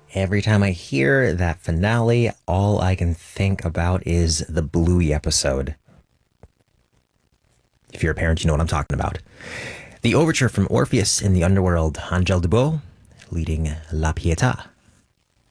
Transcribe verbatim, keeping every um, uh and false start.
Every time I hear that finale, all I can think about is the Bluey episode. If you're a parent, you know what I'm talking about. The overture from Orpheus in the Underworld, Angèle Dubos leading La Pietà.